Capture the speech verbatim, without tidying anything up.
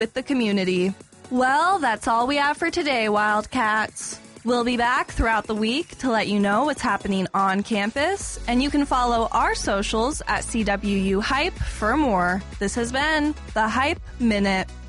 with the community. Well, that's all we have for today, Wildcats. We'll be back throughout the week to let you know what's happening on campus, and you can follow our socials at C W U Hype for more. This has been the Hype Minute.